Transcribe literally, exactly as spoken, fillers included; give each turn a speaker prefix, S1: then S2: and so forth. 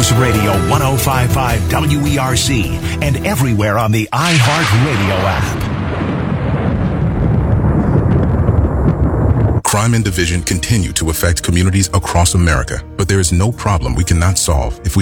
S1: News Radio one oh five point five W E R C and everywhere on the iHeartRadio app.
S2: Crime and division continue to affect communities across America, but there is no problem we cannot solve if we